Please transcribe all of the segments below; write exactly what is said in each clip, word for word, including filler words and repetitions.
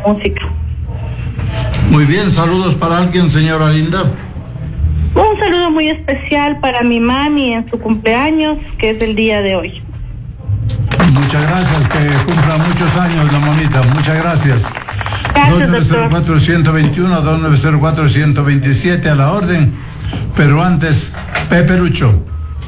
música. Muy bien, saludos para alguien, señora Linda. Un saludo muy especial para mi mami en su cumpleaños, que es el día de hoy. Muchas gracias, que cumpla muchos años la monita, muchas gracias. Gracias, dos nueve cero cuatro, uno dos uno, dos nueve cero cuatro, uno dos siete a la orden, pero antes, Pepe Lucho.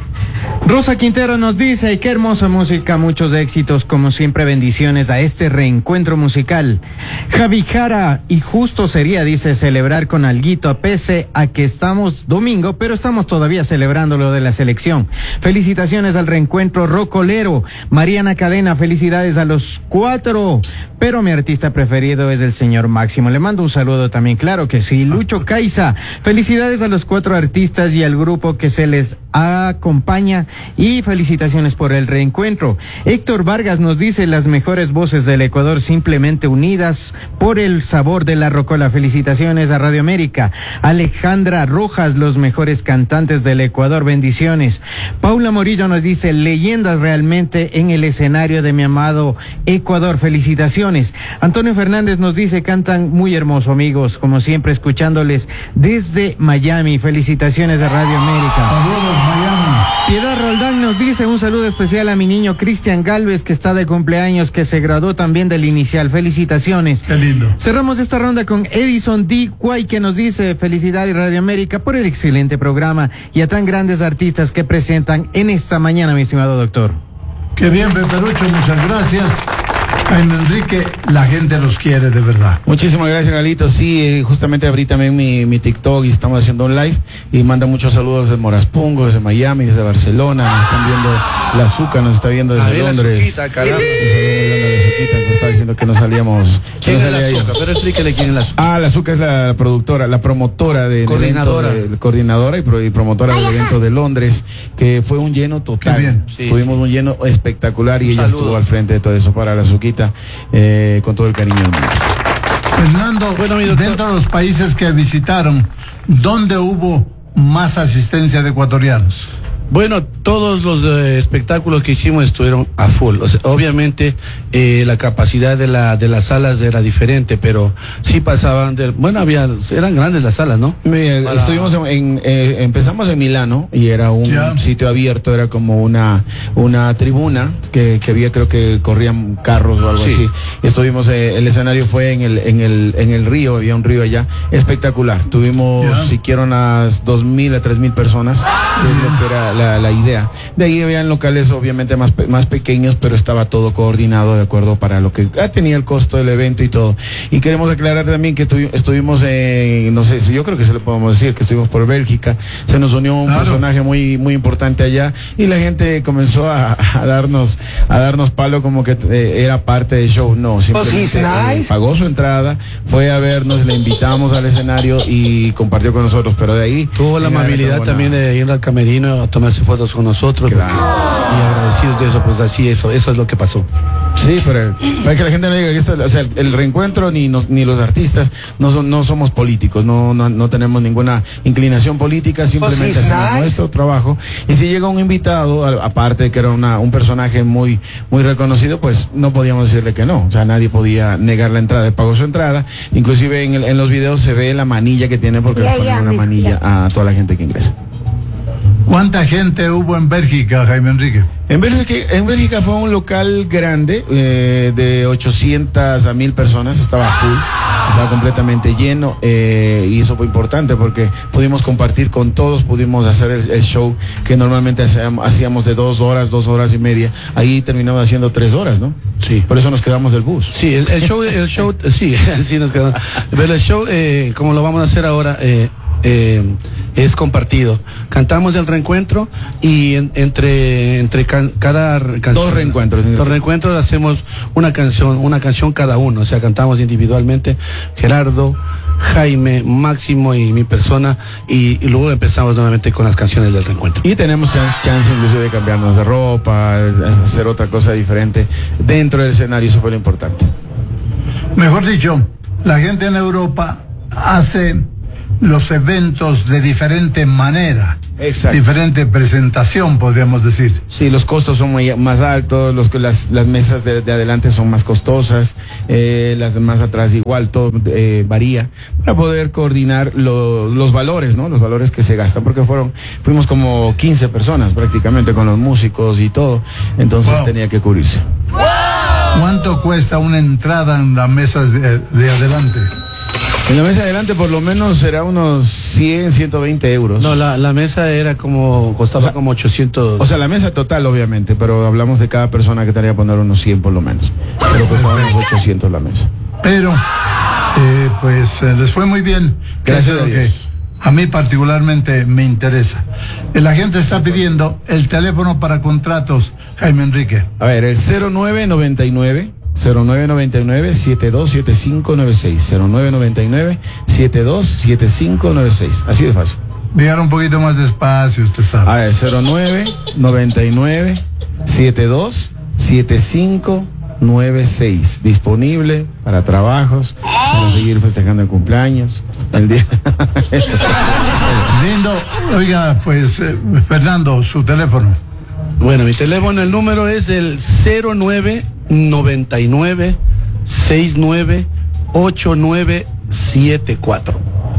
Rosa Quintero nos dice, qué hermosa música, muchos éxitos, como siempre, bendiciones a este reencuentro musical. Javi Jara, y justo sería, dice, celebrar con alguito, pese a que estamos domingo, pero estamos todavía celebrando lo de la selección. Felicitaciones al reencuentro rocolero. Mariana Cadena, felicidades a los cuatro, pero mi artista preferido es el señor Máximo. Le mando un saludo también, claro que sí. Lucho Caiza, felicidades a los cuatro artistas y al grupo que se les acompaña, y felicitaciones por el reencuentro. Héctor Vargas nos dice, las mejores voces del Ecuador simplemente unidas por el sabor de la rocola. Felicitaciones a Radio América. Alejandra Rojas, los mejores cantantes del Ecuador, bendiciones. Paula Morillo nos dice, leyendas realmente en el escenario de mi amado Ecuador, felicitaciones. Antonio Fernández nos dice, cantan muy hermoso, amigos, como siempre escuchándoles desde Miami. Felicitaciones a Radio América. Saludos, Miami. Piedad Roldán nos dice, un saludo especial a mi niño Cristian Galvez, que está de cumpleaños, que se graduó también del inicial. Felicitaciones. Qué lindo. Cerramos esta ronda con Edison D. Guay, que nos dice, felicidades Radio América por el excelente programa y a tan grandes artistas que presentan en esta mañana, mi estimado doctor. Qué bien, Peperucho, muchas gracias. Jaime Enrique, la gente los quiere de verdad. Muchísimas gracias, Galito. Sí, eh, justamente abrí también mi, mi TikTok y estamos haciendo un live y manda muchos saludos desde Moraspungo, desde Miami, desde Barcelona. Nos están viendo la Azúcar, nos está viendo desde ver, Londres. La Azuquita, caramba. Nos estaba diciendo que no salíamos. ¿Quién no es la salía Azúcar? Pero explíquele quién es la Azúcar. Ah, la Azúcar es la productora, la promotora de Coordinadora. del evento de, coordinadora y, pro, y promotora del evento de Londres, que fue un lleno total. Qué bien. Sí, Tuvimos sí. un lleno espectacular y Un ella saludo. estuvo al frente de todo eso para la Azuquita, eh, con todo el cariño del mundo. Fernando, Bueno, mi doctor. dentro de los países que visitaron, ¿dónde hubo más asistencia de ecuatorianos? Bueno, todos los eh, espectáculos que hicimos estuvieron a full. O sea, obviamente eh, la capacidad de la de las salas era diferente, pero sí pasaban de, bueno, había eran grandes las salas, ¿no? Mira, Para- estuvimos en, en, eh, empezamos en Milano y era un Ya. sitio abierto, era como una una tribuna que, que había, creo que corrían carros o algo Sí. así. Estuvimos, eh, el escenario fue en el en el en el río, había un río allá, espectacular. Tuvimos Ya. siquiera unas dos mil a tres mil personas, que es lo que era la, la idea. De ahí habían locales obviamente más pe- más pequeños, pero estaba todo coordinado de acuerdo para lo que ah, tenía el costo del evento y todo. Y queremos aclarar también que estuvi- estuvimos en, no sé, yo creo que se le podemos decir que estuvimos por Bélgica. Se nos unió un Claro. personaje muy muy importante allá y la gente comenzó a, a darnos a darnos palo como que eh, era parte del show. No, simplemente eh, pagó su entrada, fue a vernos, le invitamos al escenario y compartió con nosotros, pero de ahí Tuvo la en amabilidad buena- también de ir al camerino a tomarse fotos con nosotros. Claro. Porque- y agradecidos de eso, pues así, eso, eso es lo que pasó. Sí, pero para que la gente no diga que esto, o sea, el reencuentro ni nos, ni los artistas no son, no somos políticos, no, no, no tenemos ninguna inclinación política, simplemente hacemos nuestro trabajo. Y si llega un invitado, a- aparte de que era una, un personaje muy, muy reconocido, pues no podíamos decirle que no. O sea, nadie podía negar la entrada, pagó su entrada. Inclusive en, el- en los videos se ve la manilla que tiene porque le ponen una manilla a toda la gente que ingresa. ¿Cuánta gente hubo en Bélgica, Jaime Enrique? En Bélgica, en Bélgica fue un local grande, eh, de ochocientas a mil personas, estaba full, estaba completamente lleno, eh, y eso fue importante porque pudimos compartir con todos, pudimos hacer el, el show que normalmente hacíamos, hacíamos de dos horas, dos horas y media, ahí terminamos haciendo tres horas, ¿no? Sí. Por eso nos quedamos del bus. Sí, el, el show, el show, sí, sí nos quedó. Pero el show, eh, como lo vamos a hacer ahora, eh, eh, es compartido. Cantamos el reencuentro y en- entre entre can- cada re- canción, Dos reencuentros. Dos reencuentros hacemos una canción, una canción cada uno, o sea, cantamos individualmente, Gerardo, Jaime, Máximo y mi persona, y, y luego empezamos nuevamente con las canciones del reencuentro. Y tenemos chance, chance incluso de cambiarnos de ropa, hacer otra cosa diferente dentro del escenario, eso fue lo importante. Mejor dicho, la gente en Europa hace los eventos de diferente manera. Exacto. diferente presentación, podríamos decir. Sí, los costos son muy, más altos, los, las, las mesas de, de adelante son más costosas, eh, las de más atrás igual, todo eh, varía, para poder coordinar lo, los valores, ¿no? Los valores que se gastan, porque fueron, fuimos como quince personas prácticamente con los músicos y todo, entonces wow. tenía que cubrirse. ¿Cuánto cuesta una entrada en las mesas de, de adelante? En la mesa de adelante por lo menos será unos cien, ciento veinte euros. No, la, la mesa era como, costaba o sea, como ochocientos. O sea, la mesa total obviamente, pero hablamos de cada persona que tendría que poner unos cien por lo menos. Pero costaba unos ochocientos la mesa. Pero, eh, pues eh, les fue muy bien. Gracias a Dios. Que a mí particularmente me interesa. La gente está pidiendo el teléfono para contratos, Jaime Enrique. A ver, el cero nueve noventa y nueve cero nueve noventa y nueve setenta y dos setenta y cinco noventa y seis cero nueve noventa y nueve setenta y dos setenta y cinco noventa y seis. Así de fácil. Digan un poquito más despacio, usted sabe. A ver, cero nueve noventa y nueve setenta y dos setenta y cinco noventa y seis. Disponible para trabajos, para seguir festejando el cumpleaños. El día. Lindo. Oiga, pues, eh, Fernando, su teléfono. Bueno, mi teléfono, el número es el cero nueve noventa y nueve sesenta y nueve ochenta y nueve setenta y cuatro.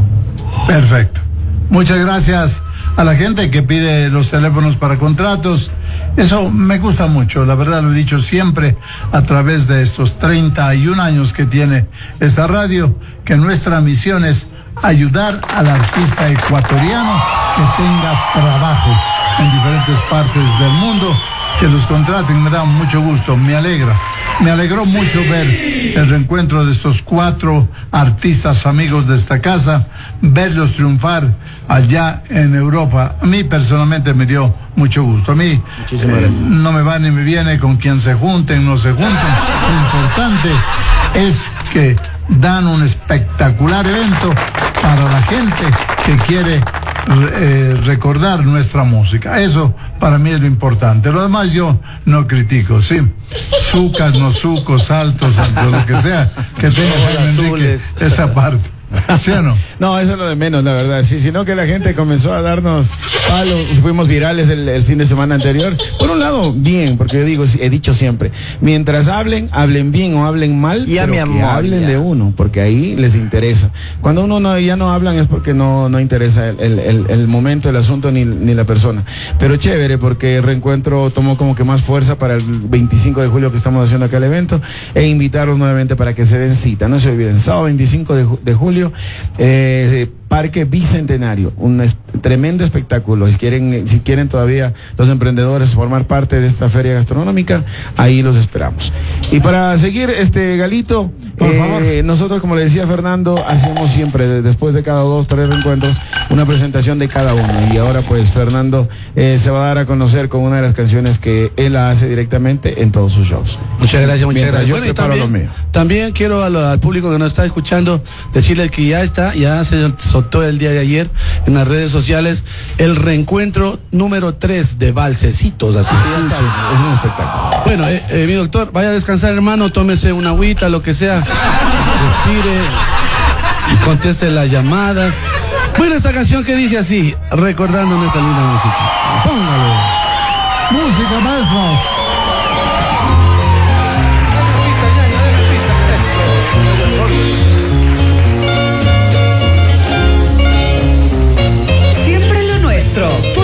Perfecto. Muchas gracias a la gente que pide los teléfonos para contratos. Eso me gusta mucho, la verdad lo he dicho siempre a través de estos treinta y un años que tiene esta radio, que nuestra misión es ayudar al artista ecuatoriano que tenga trabajo en diferentes partes del mundo, que los contraten. Me da mucho gusto, me alegra. Me alegró mucho ver el reencuentro de estos cuatro artistas amigos de esta casa, verlos triunfar allá en Europa. A mí personalmente me dio mucho gusto. A mí eh, no me va ni me viene con quien se junten, no se junten. Lo importante es que dan un espectacular evento para la gente que quiere eh, recordar nuestra música. Eso para mí es lo importante. Lo demás yo no critico, sí. Sucas, no sucos, saltos, altos, lo que sea que tenga Jaime Enrique, esa parte. ¿Sí o no? No, eso es lo de menos, la verdad. Sí, sino que la gente comenzó a darnos palos, fuimos virales el, el fin de semana anterior. Por un lado, bien, porque yo digo, he dicho siempre, mientras hablen, hablen bien o hablen mal, ya, pero mi que amor, hablen ya. de uno, porque ahí les interesa. Cuando uno no, ya no hablan es porque no, no interesa el, el, el, el momento, el asunto ni, ni la persona. Pero chévere, porque el reencuentro tomó como que más fuerza para el veinticinco de julio que estamos haciendo acá el evento, e invitarlos nuevamente para que se den cita. No se olviden, sábado veinticinco de julio, eh, Parque Bicentenario, un es, tremendo espectáculo. Si quieren, si quieren todavía los emprendedores formar parte de esta feria gastronómica, ahí los esperamos. Y para seguir, este Galito, por eh, favor. nosotros, como le decía Fernando, hacemos siempre, de, después de cada dos, tres reencuentros, una presentación de cada uno. Y ahora pues Fernando eh, se va a dar a conocer con una de las canciones que él hace directamente en todos sus shows. Muchas gracias, muchas Mientras gracias. yo Bueno, y preparo también, lo mío. también quiero a lo- al público que nos está escuchando decirle que ya está, ya se soltó el día de ayer en las redes sociales el reencuentro número tres de Valsecitos, así que ya saben. Es un espectáculo. Bueno, eh, eh, mi doctor, vaya a descansar, hermano, tómese una agüita, lo que sea, respire y conteste las llamadas. Bueno, esta canción que dice así, recordando nuestra linda música. Póngalo. Música, maestro.